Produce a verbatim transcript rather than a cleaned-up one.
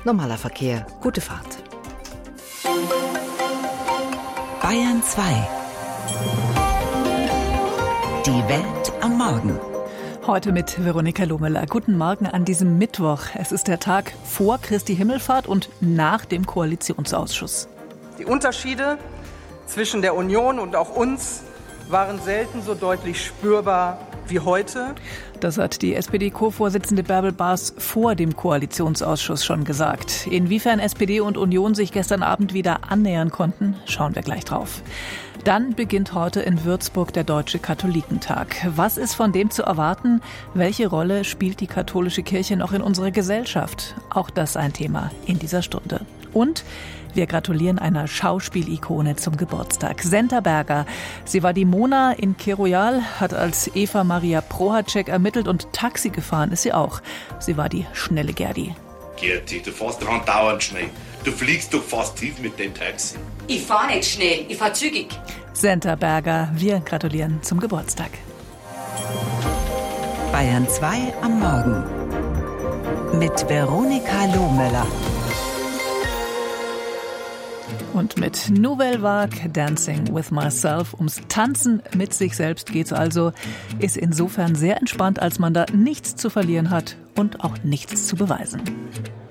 Normaler Verkehr, gute Fahrt. Bayern zwei. Die Welt am Morgen. Heute mit Veronika Lohmöller. Guten Morgen an diesem Mittwoch. Es ist der Tag vor Christi Himmelfahrt und nach dem Koalitionsausschuss. Die Unterschiede zwischen der Union und auch uns waren selten so deutlich spürbar wie heute. Das hat die S P D-Co-Vorsitzende Bärbel Baas vor dem Koalitionsausschuss schon gesagt. Inwiefern S P D und Union sich gestern Abend wieder annähern konnten, schauen wir gleich drauf. Dann beginnt heute in Würzburg der Deutsche Katholikentag. Was ist von dem zu erwarten? Welche Rolle spielt die katholische Kirche noch in unserer Gesellschaft? Auch das ein Thema in dieser Stunde. Und wir gratulieren einer Schauspielikone zum Geburtstag. Senta Berger. Sie war die Mona in Keroyal, hat als Eva Maria Prohacek ermittelt und Taxi gefahren ist sie auch. Sie war die schnelle Gerdi. Gerti, du fährst dran dauernd schnell. Du fliegst doch fast tief mit dem Taxi. Ich fahr nicht schnell, ich fahr zügig. Senta Berger, wir gratulieren zum Geburtstag. Bayern zwei am Morgen. Mit Veronika Lohmöller. Und mit Nouvelle Vague, Dancing with Myself, ums Tanzen mit sich selbst geht's also, ist insofern sehr entspannt, als man da nichts zu verlieren hat und auch nichts zu beweisen.